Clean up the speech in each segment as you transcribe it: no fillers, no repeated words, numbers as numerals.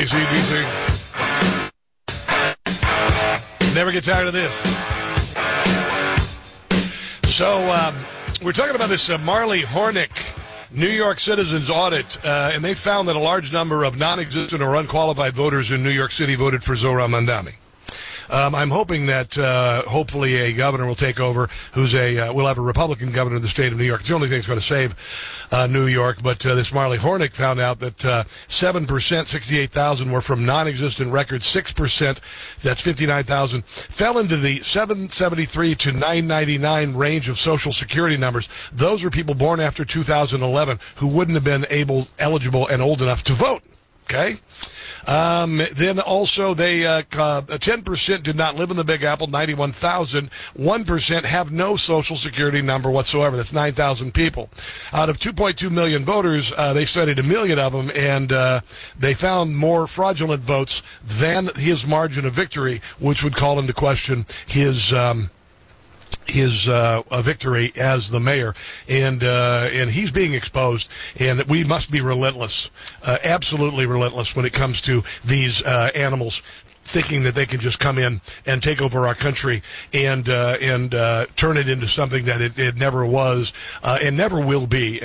DC. Never get tired of this. So, we're talking about this Marley Hornick New York Citizens audit, and they found that a large number of non-existent or unqualified voters in New York City voted for Zohran Mamdani. I'm hoping that hopefully a governor will take over we'll have a Republican governor in the state of New York. It's the only thing that's going to save New York. But this Marley Hornick found out that 7%, 68,000, were from non-existent records. 6%, that's 59,000, fell into the 773 to 999 range of Social Security numbers. Those were people born after 2011 who wouldn't have been eligible and old enough to vote. Okay? Then also 10% did not live in the Big Apple, 91,000. 1% have no Social Security number whatsoever. That's 9,000 people. Out of 2.2 million voters, they studied 1 million of them, and they found more fraudulent votes than his margin of victory, which would call into question his victory as the mayor, and he's being exposed, and we must be relentless, absolutely relentless when it comes to these animals thinking that they can just come in and take over our country and turn it into something that it never was, and never will be.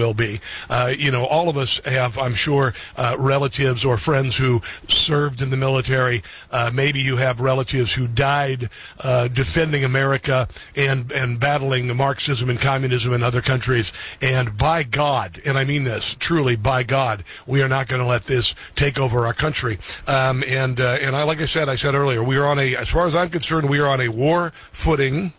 All of us have, I'm sure, relatives or friends who served in the military. Maybe you have relatives who died defending America and battling the Marxism and communism in other countries. And by God, and I mean this, truly, by God, we are not going to let this take over our country. Like I said earlier, we are as far as I'm concerned, we are on a war footing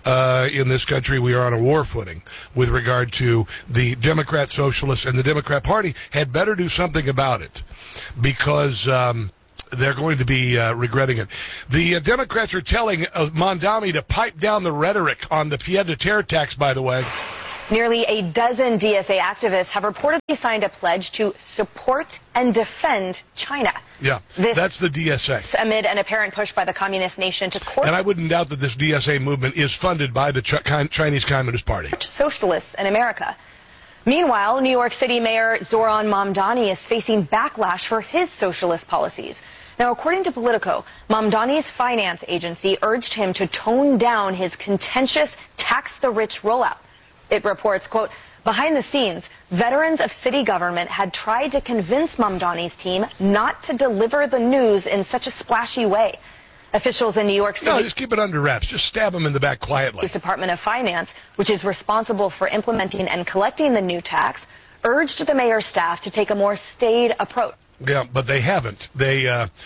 in this country. We are on a war footing with regard to the Democrat Socialists, and the Democrat Party had better do something about it, because they're going to be regretting it. The Democrats are telling Mamdani to pipe down the rhetoric on the pied-à-terre tax, by the way. Nearly a dozen DSA activists have reportedly signed a pledge to support and defend China. Yeah, that's the DSA. Amid an apparent push by the communist nation to court. And I wouldn't doubt that this DSA movement is funded by the Chinese Communist Party. Socialists in America. Meanwhile, New York City Mayor Zohran Mamdani is facing backlash for his socialist policies. Now, according to Politico, Mamdani's finance agency urged him to tone down his contentious tax-the-rich rollout. It reports, quote, behind the scenes, veterans of city government had tried to convince Mamdani's team not to deliver the news in such a splashy way. Officials in New York City... No, just keep it under wraps. Just stab him in the back quietly. The Department of Finance, which is responsible for implementing and collecting the new tax, urged the mayor's staff to take a more staid approach. Yeah, but they haven't. They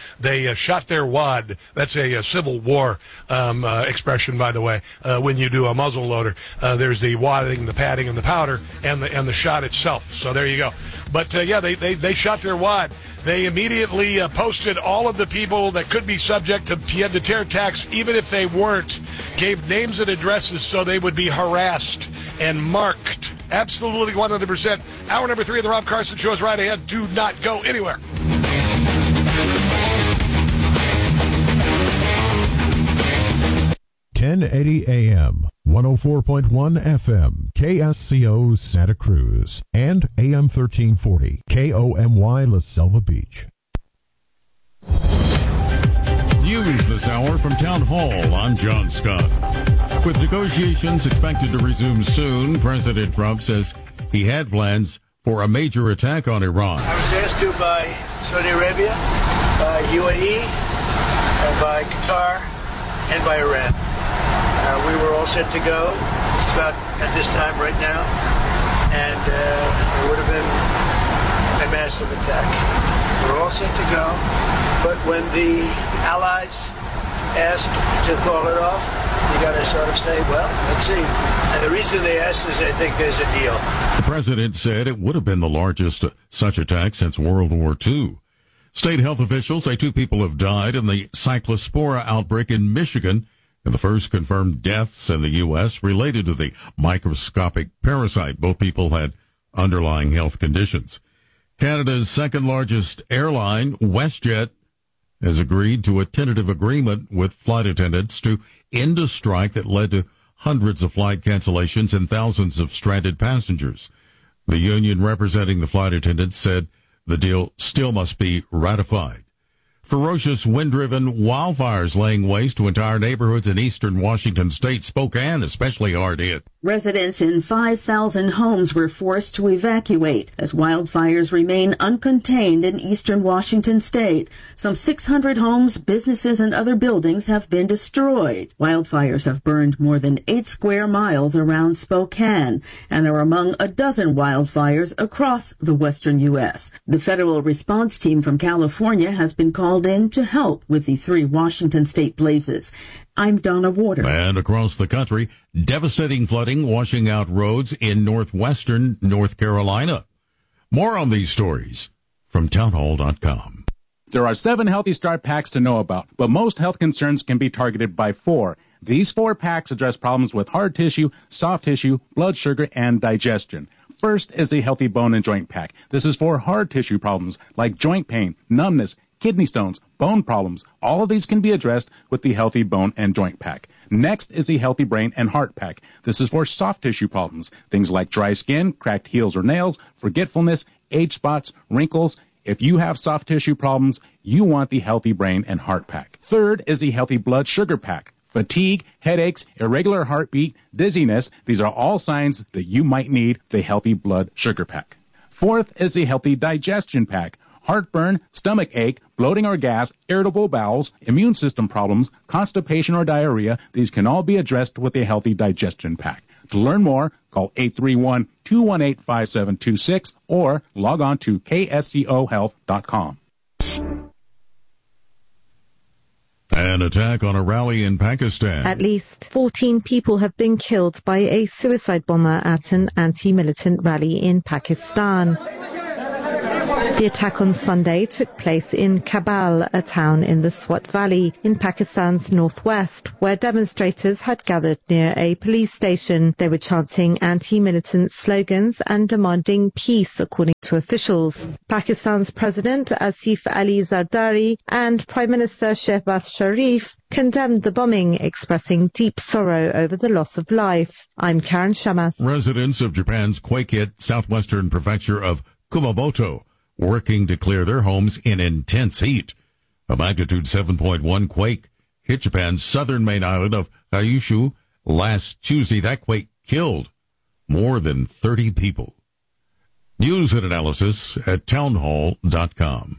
shot their wad. That's a Civil War expression, by the way. When you do a muzzle loader, there's the wadding, the padding, and the powder, and the shot itself. So there you go. But they shot their wad. They immediately posted all of the people that could be subject to pied-à-terre tax, even if they weren't. Gave names and addresses so they would be harassed and marked. Absolutely 100%. Hour number 3 of the Rob Carson Show is right ahead. Do not go anywhere. .1080 AM, 104.1 FM, KSCO Santa Cruz, and AM 1340, KOMY La Selva Beach. News this hour from Town Hall. I'm John Scott. With negotiations expected to resume soon, President Trump says he had plans for a major attack on Iran. I was asked to by Saudi Arabia, by UAE, by Qatar, and by Iran. We were all set to go. It's about at this time right now, and it would have been a massive attack. We're all set to go, but when the allies asked to call it off, you got to sort of say, well, let's see. And the reason they asked is they think there's a deal. The president said it would have been the largest such attack since World War II. State health officials say 2 people have died in the Cyclospora outbreak in Michigan, and the first confirmed deaths in the U.S. related to the microscopic parasite. Both people had underlying health conditions. Canada's second largest airline, WestJet, has agreed to a tentative agreement with flight attendants to end a strike that led to hundreds of flight cancellations and thousands of stranded passengers. The union representing the flight attendants said the deal still must be ratified. Ferocious wind-driven wildfires laying waste to entire neighborhoods in eastern Washington state. Spokane especially hard hit. Residents in 5,000 homes were forced to evacuate as wildfires remain uncontained in eastern Washington state. Some 600 homes, businesses, and other buildings have been destroyed. Wildfires have burned more than 8 square miles around Spokane and are among a dozen wildfires across the western U.S. The federal response team from California has been called in to help with the 3 Washington state blazes. I'm Donna Warder. And across the country, devastating flooding washing out roads in northwestern North Carolina. More on these stories from townhall.com. There are 7 Healthy Start packs to know about, but most health concerns can be targeted by 4. These 4 packs address problems with hard tissue, soft tissue, blood sugar, and digestion. First is the Healthy Bone and Joint Pack. This is for hard tissue problems like joint pain, numbness, kidney stones, bone problems. All of these can be addressed with the Healthy Bone and Joint Pack. Next is the Healthy Brain and Heart Pack. This is for soft tissue problems, things like dry skin, cracked heels or nails, forgetfulness, age spots, wrinkles. If you have soft tissue problems, you want the Healthy Brain and Heart Pack. Third is the Healthy Blood Sugar Pack. Fatigue, headaches, irregular heartbeat, dizziness, these are all signs that you might need the Healthy Blood Sugar Pack. Fourth is the Healthy Digestion Pack. Heartburn, stomach ache, bloating or gas, irritable bowels, immune system problems, constipation or diarrhea, these can all be addressed with a Healthy Digestion Pack. To learn more, call 831-218-5726 or log on to kscohealth.com. An attack on a rally in Pakistan. At least 14 people have been killed by a suicide bomber at an anti-militant rally in Pakistan. The attack on Sunday took place in Kabul, a town in the Swat Valley in Pakistan's northwest, where demonstrators had gathered near a police station. They were chanting anti-militant slogans and demanding peace, according to officials. Pakistan's President Asif Ali Zardari and Prime Minister Shehbaz Sharif condemned the bombing, expressing deep sorrow over the loss of life. I'm Karen Shamas. Residents of Japan's quake-hit southwestern prefecture of Kumamoto working to clear their homes in intense heat. A magnitude 7.1 quake hit Japan's southern main island of Kyushu last Tuesday. That quake killed more than 30 people. News and analysis at townhall.com.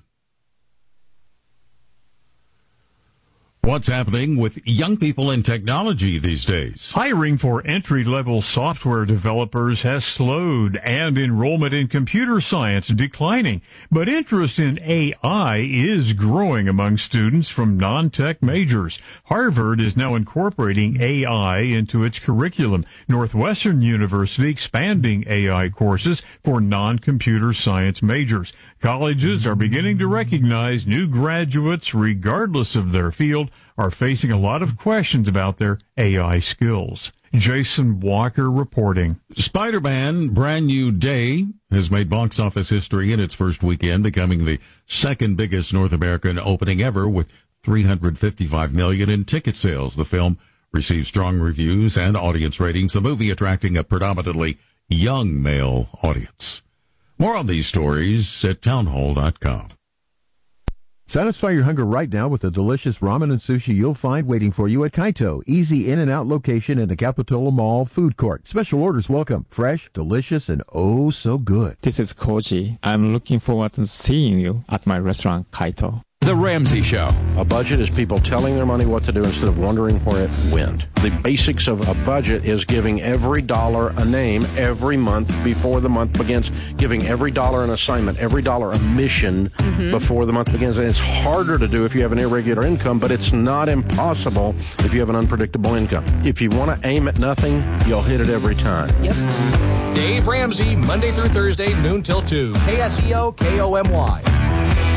What's happening with young people in technology these days? Hiring for entry-level software developers has slowed and enrollment in computer science declining. But interest in AI is growing among students from non-tech majors. Harvard is now incorporating AI into its curriculum. Northwestern University expanding AI courses for non-computer science majors. Colleges are beginning to recognize new graduates, regardless of their field, are facing a lot of questions about their AI skills. Jason Walker reporting. Spider-Man Brand New Day has made box office history in its first weekend, becoming the second biggest North American opening ever with $355 million in ticket sales. The film received strong reviews and audience ratings, the movie attracting a predominantly young male audience. More on these stories at townhall.com. Satisfy your hunger right now with the delicious ramen and sushi you'll find waiting for you at Kaito. Easy in and out location in the Capitola Mall food court. Special orders welcome. Fresh, delicious, and oh so good. This is Koji. I'm looking forward to seeing you at my restaurant, Kaito. The Ramsey Show. A budget is people telling their money what to do instead of wondering where it went. The basics of a budget is giving every dollar a name every month before the month begins, giving every dollar an assignment, every dollar a mission before the month begins. And it's harder to do if you have an irregular income, but it's not impossible if you have an unpredictable income. If you want to aim at nothing, you'll hit it every time. Yep. Dave Ramsey, Monday through Thursday, noon till 2. KSEO, KOMY.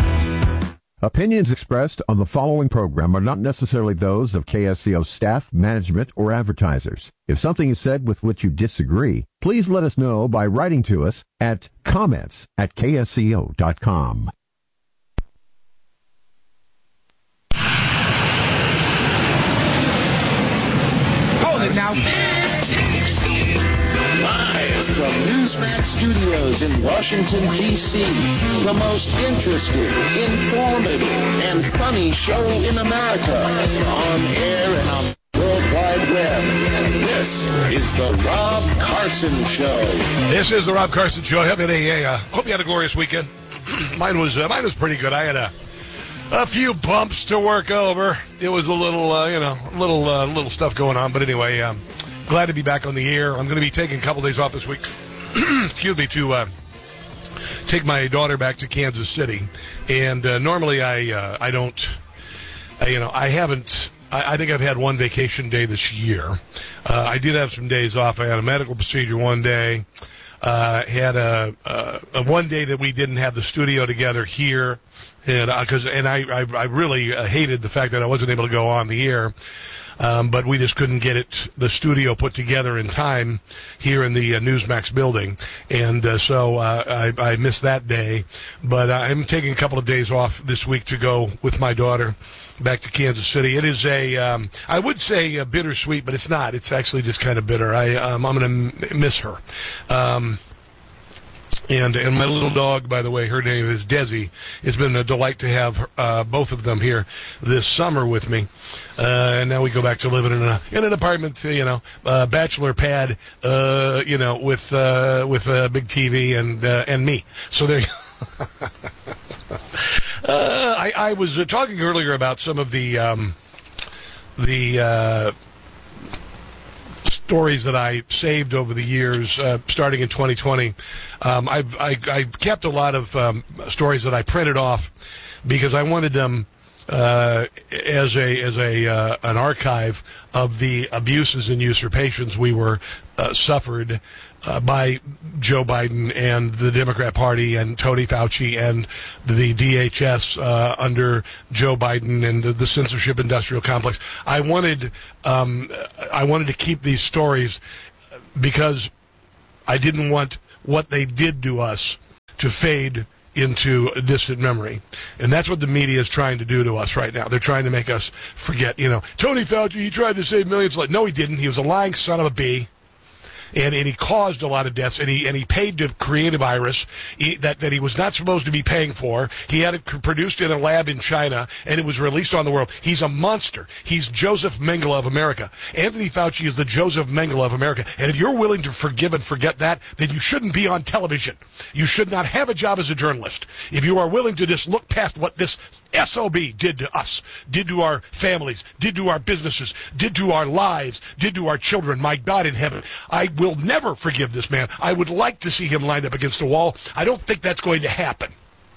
Opinions expressed on the following program are not necessarily those of KSCO staff, management, or advertisers. If something is said with which you disagree, please let us know by writing to us at comments@ksco.com. Hold it now. Live from Newsmax Studios in Washington, D.C., the most interesting, informative, and funny show in America, on air and on the World Wide Web. This is the Rob Carson Show. This is the Rob Carson Show. Hope you had a glorious weekend. Mine was pretty good. I had a few bumps to work over. It was a little, little stuff going on. But anyway, glad to be back on the air. I'm going to be taking a couple days off this week. Excuse me, to take my daughter back to Kansas City. And normally I think I've had one vacation day this year. I did have some days off. I had a medical procedure one day. Had a one day that we didn't have the studio together here, and I really hated the fact that I wasn't able to go on the air. But we just couldn't get the studio put together in time here in the Newsmax building. And so I missed that day. But I'm taking a couple of days off this week to go with my daughter back to Kansas City. It is I would say bittersweet, but it's not. It's actually just kind of bitter. I'm going to miss her. And my little dog, by the way, her name is Desi. It's been a delight to have both of them here this summer with me. And now we go back to living in an apartment, bachelor pad, with a big TV and me. So there you go. I was talking earlier about some of the stories that I saved over the years, starting in 2020. I kept a lot of stories that I printed off because I wanted them as an archive of the abuses and usurpations we were suffered by Joe Biden and the Democrat Party and Tony Fauci and the DHS under Joe Biden and the censorship industrial complex. I wanted to keep these stories because I didn't want what they did to us to fade into a distant memory. And that's what the media is trying to do to us right now. They're trying to make us forget, Tony Fauci, he tried to save millions. No, he didn't. He was a lying son of a bee. And he caused a lot of deaths, and he paid to create a virus that he was not supposed to be paying for. He had it produced in a lab in China, and it was released on the world. He's a monster. He's Joseph Mengele of America. Anthony Fauci is the Joseph Mengele of America. And if you're willing to forgive and forget that, then you shouldn't be on television. You should not have a job as a journalist. If you are willing to just look past what this SOB did to us, did to our families, did to our businesses, did to our lives, did to our children, my God in heaven, I will never forgive this man. I would like to see him lined up against a wall. I don't think that's going to happen.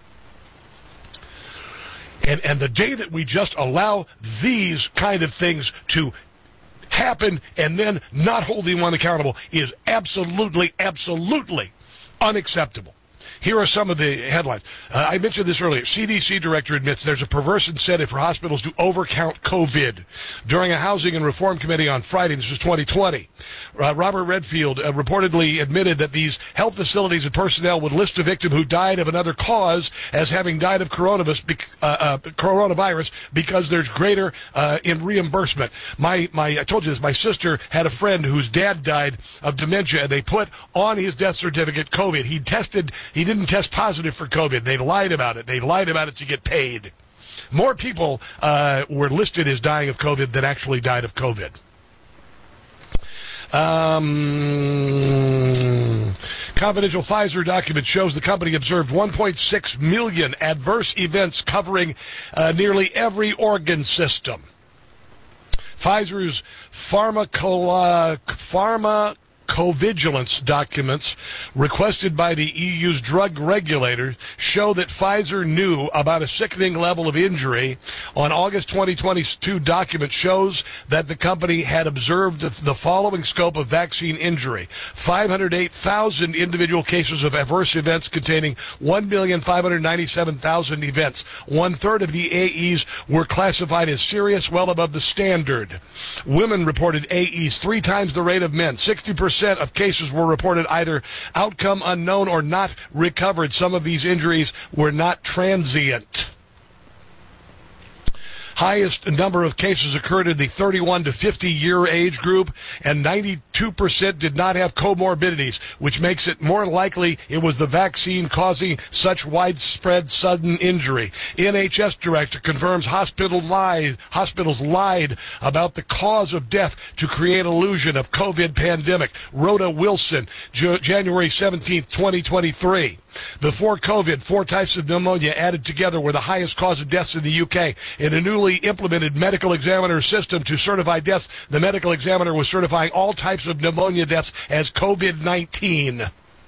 And the day that we just allow these kind of things to happen and then not hold anyone accountable is absolutely, absolutely unacceptable. Here are some of the headlines. I mentioned this earlier. CDC director admits there's a perverse incentive for hospitals to overcount COVID. During a Housing and Reform Committee on Friday, this was 2020, Robert Redfield reportedly admitted that these health facilities and personnel would list a victim who died of another cause as having died of coronavirus because there's greater in reimbursement. I told you this. My sister had a friend whose dad died of dementia, and they put on his death certificate COVID. He didn't test positive for COVID. They lied about it. They lied about it to get paid. More people were listed as dying of COVID than actually died of COVID. Confidential Pfizer document shows the company observed 1.6 million adverse events covering nearly every organ system. Pfizer's pharmacovigilance documents requested by the EU's drug regulator show that Pfizer knew about a sickening level of injury. On August 2022 document shows that the company had observed the following scope of vaccine injury: 508,000 individual cases of adverse events containing 1,597,000 events. One-third of the AEs were classified as serious, well above the standard. Women reported AEs 3 times the rate of men. 60% of cases were reported either outcome unknown or not recovered. Some of these injuries were not transient. Highest number of cases occurred in the 31 to 50 year age group, and 92% 82% did not have comorbidities, which makes it more likely it was the vaccine causing such widespread sudden injury. NHS director confirms hospitals lied about the cause of death to create illusion of COVID pandemic. Rhoda Wilson, January 17th, 2023. Before COVID, 4 types of pneumonia added together were the highest cause of deaths in the UK. In a newly implemented medical examiner system to certify deaths, the medical examiner was certifying all types of pneumonia deaths as COVID-19.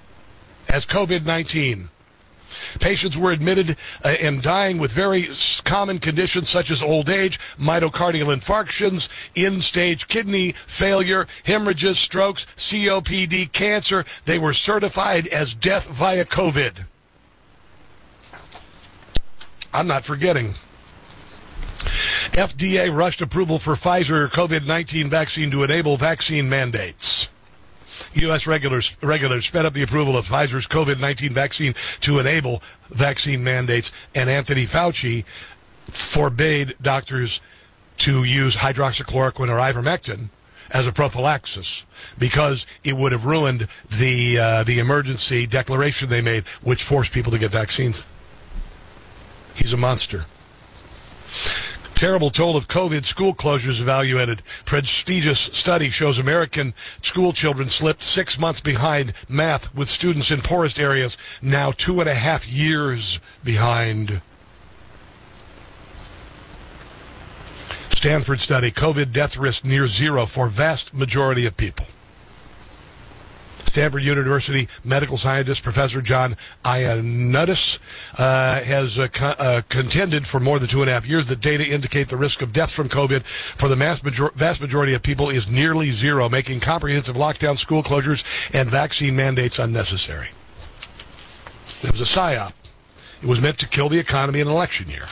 Patients were admitted and dying with very common conditions such as old age, myocardial infarctions, end-stage kidney failure, hemorrhages, strokes, COPD, cancer. They were certified as death via COVID. I'm not forgetting. FDA rushed approval for Pfizer COVID-19 vaccine to enable vaccine mandates. U.S. regulators sped up the approval of Pfizer's COVID-19 vaccine to enable vaccine mandates, and Anthony Fauci forbade doctors to use hydroxychloroquine or ivermectin as a prophylaxis because it would have ruined the emergency declaration they made, which forced people to get vaccines. He's a monster. Terrible toll of COVID school closures evaluated. Prestigious study shows American school children slipped 6 months behind math, with students in poorest areas now 2.5 years behind. Stanford study, COVID death risk near zero for vast majority of people. Stanford University medical scientist Professor John Ioannidis has contended for more than 2.5 years that data indicate the risk of death from COVID for the vast majority of people is nearly zero, making comprehensive lockdown, school closures, and vaccine mandates unnecessary. It was a psyop. It was meant to kill the economy in an election year.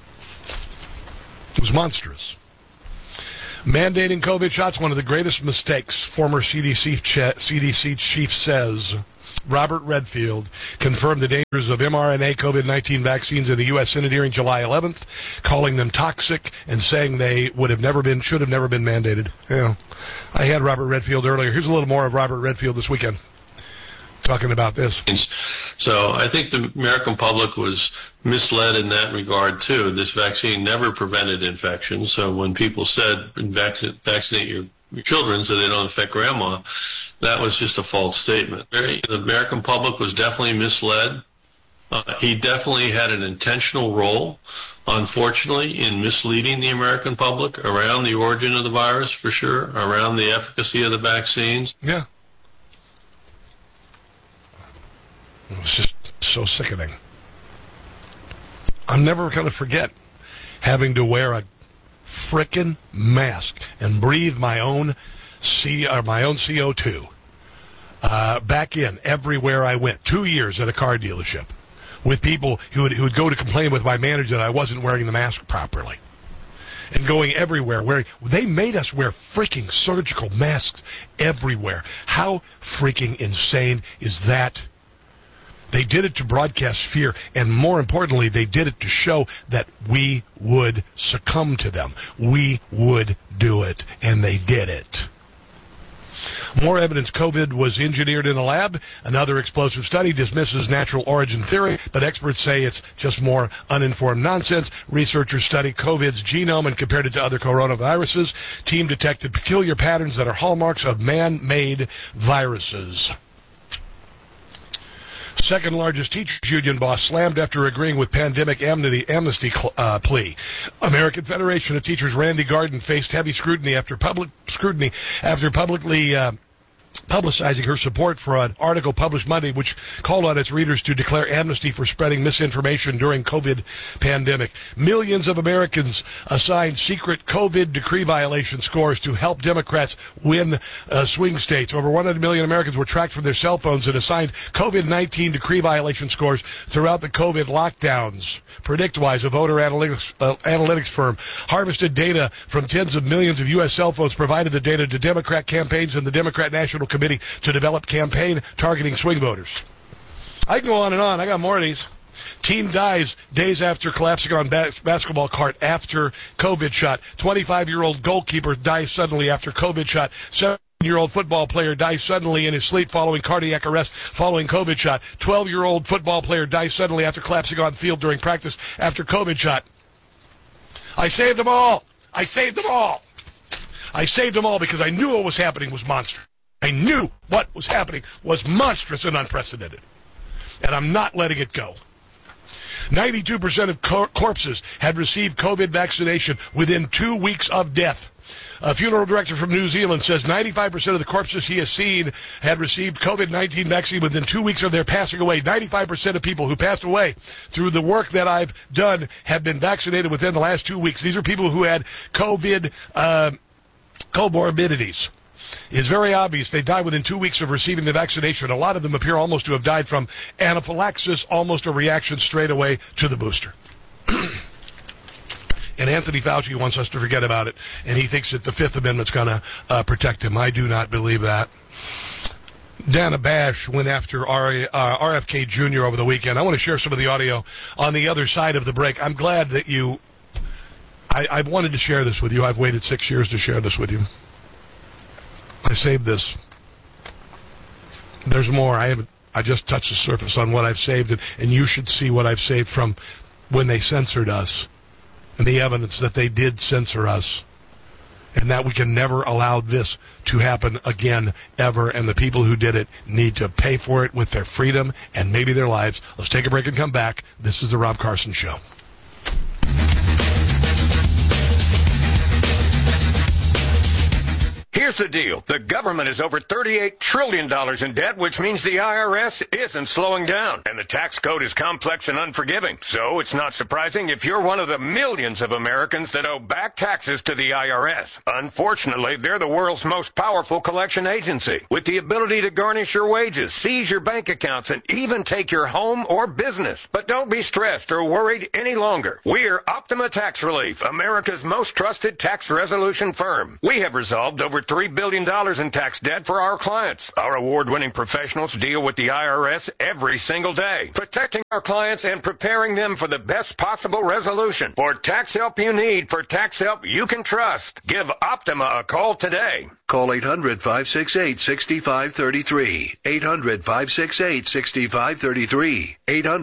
It was monstrous. Mandating COVID shots, one of the greatest mistakes, former CDC chief says. Robert Redfield confirmed the dangers of mRNA COVID-19 vaccines in the U.S. Senate hearing July 11th, calling them toxic and saying they should have never been mandated. Yeah. I had Robert Redfield earlier. Here's a little more of Robert Redfield this weekend talking about this. So I think the American public was misled in that regard, too. This vaccine never prevented infection. So when people said vaccinate your children so they don't infect grandma, that was just a false statement. The American public was definitely misled. He definitely had an intentional role, unfortunately, in misleading the American public around the origin of the virus, for sure, around the efficacy of the vaccines. Yeah. It was just so sickening. I'm never going to forget having to wear a frickin' mask and breathe my own CO2 back in everywhere I went. 2 years at a car dealership with people who would go to complain with my manager that I wasn't wearing the mask properly. And going everywhere. They made us wear freaking surgical masks everywhere. How freaking insane is that? They did it to broadcast fear, and more importantly, they did it to show that we would succumb to them. We would do it, and they did it. More evidence COVID was engineered in a lab. Another explosive study dismisses natural origin theory, but experts say it's just more uninformed nonsense. Researchers studied COVID's genome and compared it to other coronaviruses. Team detected peculiar patterns that are hallmarks of man-made viruses. Second largest teachers union boss slammed after agreeing with pandemic amnesty plea. American Federation of Teachers Randy Garden faced heavy scrutiny after publicly publicizing her support for an article published Monday which called on its readers to declare amnesty for spreading misinformation during COVID pandemic. Millions of Americans assigned secret COVID decree violation scores to help Democrats win swing states. Over 100 million Americans were tracked from their cell phones and assigned COVID-19 decree violation scores throughout the COVID lockdowns. PredictWise, a voter analytics firm, harvested data from tens of millions of U.S. cell phones, provided the data to Democrat campaigns and the Democrat National Committee to develop campaign targeting swing voters. I can go on and on. I got more of these. Teen dies days after collapsing on basketball court after COVID shot. 25-year-old goalkeeper dies suddenly after COVID shot. 7 Year-old football player dies suddenly in his sleep following cardiac arrest following COVID shot. 12-year-old football player dies suddenly after collapsing on field during practice after COVID shot. I saved them all. I saved them all. I saved them all because I knew what was happening was monstrous. I knew what was happening was monstrous and unprecedented. And I'm not letting it go. 92% of corpses had received COVID vaccination within 2 weeks of death. A funeral director from New Zealand says 95% of the corpses he has seen had received COVID-19 vaccine within 2 weeks of their passing away. 95% of people who passed away through the work that I've done have been vaccinated within the last 2 weeks. These are people who had COVID comorbidities. It's very obvious they died within 2 weeks of receiving the vaccination. A lot of them appear almost to have died from anaphylaxis, almost a reaction straight away to the booster. And Anthony Fauci wants us to forget about it, and he thinks that the Fifth Amendment's going to protect him. I do not believe that. Dana Bash went after RFK Jr. over the weekend. I want to share some of the audio on the other side of the break. I'm glad that you... I wanted to share this with you. I've waited 6 years to share this with you. I saved this. There's more. I just touched the surface on what I've saved, and you should see what I've saved from when they censored us, and the evidence that they did censor us, and that we can never allow this to happen again, ever, and the people who did it need to pay for it with their freedom and maybe their lives. Let's take a break and come back. This is the Rob Carson Show. Here's the deal. The government is over $38 trillion in debt, which means the IRS isn't slowing down. And the tax code is complex and unforgiving. So it's not surprising if you're one of the millions of Americans that owe back taxes to the IRS. Unfortunately, they're the world's most powerful collection agency, with the ability to garnish your wages, seize your bank accounts, and even take your home or business. But don't be stressed or worried any longer. We're Optima Tax Relief, America's most trusted tax resolution firm. We have resolved over $3 billion in tax debt for our clients. Our award-winning professionals deal with the IRS every single day, protecting our clients and preparing them for the best possible resolution. For tax help you need, for tax help you can trust, give Optima a call today. Call 800-568-6533. 800-568-6533.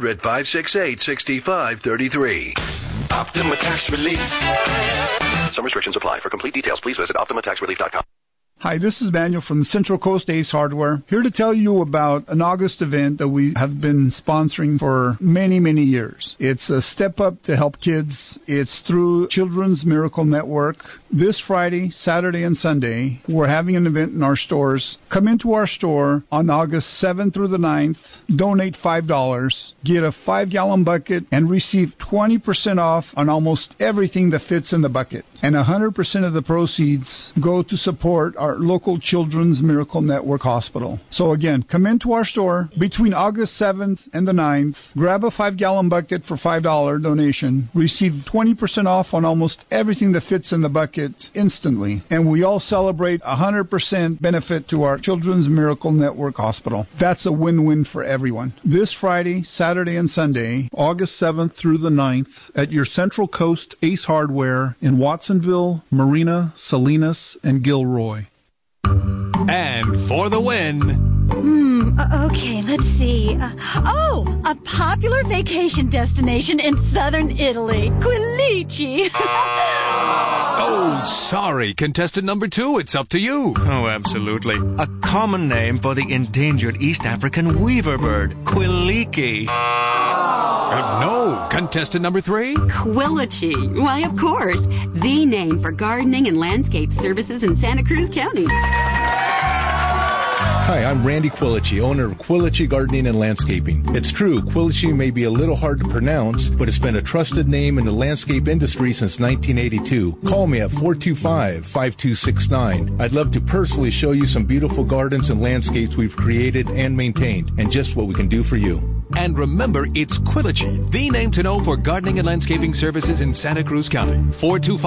800-568-6533. Optima Tax Relief. Some restrictions apply. For complete details, please visit OptimaTaxRelief.com. Hi, this is Manuel from Central Coast Ace Hardware, here to tell you about an August event that we have been sponsoring for many, many years. It's a step up to help kids. It's through Children's Miracle Network. This Friday, Saturday, and Sunday, we're having an event in our stores. Come into our store on August 7th through the 9th, donate $5, get a 5-gallon bucket, and receive 20% off on almost everything that fits in the bucket. And 100% of the proceeds go to support our local Children's Miracle Network hospital. So again, come into our store between August 7th and the 9th, grab a 5-gallon bucket for $5 donation, receive 20% off on almost everything that fits in the bucket instantly. And we all celebrate 100% benefit to our Children's Miracle Network hospital. That's a win-win for everyone. This Friday, Saturday, and Sunday, August 7th through the 9th, at your Central Coast Ace Hardware in Watsonville, Marina, Salinas, and Gilroy. And for the win. Okay, let's see. A popular vacation destination in southern Italy. Quilici. Oh, sorry, contestant number 2, it's up to you. Oh, absolutely. A common name for the endangered East African weaver bird, Quiliki. No, contestant number 3. Quilici. Why, of course. The name for gardening and landscape services in Santa Cruz County. Hi, I'm Randy Quilici, owner of Quilici Gardening and Landscaping. It's true, Quilici may be a little hard to pronounce, but it's been a trusted name in the landscape industry since 1982. Call me at 425-5269. I'd love to personally show you some beautiful gardens and landscapes we've created and maintained, and just what we can do for you. And remember, it's Quilici, the name to know for gardening and landscaping services in Santa Cruz County.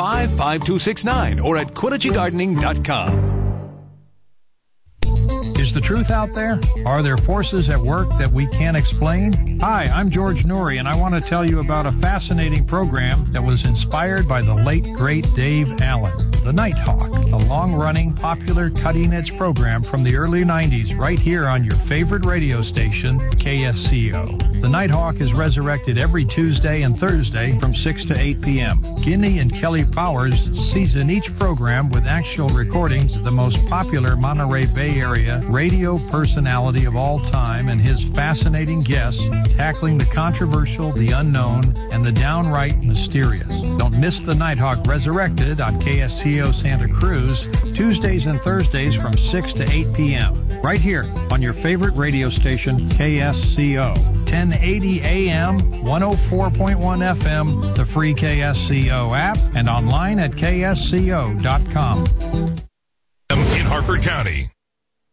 425-5269 or at QuiliciGardening.com. Is the truth out there? Are there forces at work that we can't explain? Hi, I'm George Norrie, and I want to tell you about a fascinating program that was inspired by the late, great Dave Allen. The Nighthawk, a long-running, popular, cutting-edge program from the early 90s right here on your favorite radio station, KSCO. The Nighthawk is resurrected every Tuesday and Thursday from 6 to 8 p.m. Guinea and Kelly Powers season each program with actual recordings of the most popular Monterey Bay Area radio personality of all time and his fascinating guests tackling the controversial, the unknown, and the downright mysterious. Don't miss the Nighthawk Resurrected on KSCO Santa Cruz, Tuesdays and Thursdays from 6 to 8 p.m. Right here on your favorite radio station, KSCO. 1080 AM, 104.1 FM, the free KSCO app, and online at ksco.com. In Harford County.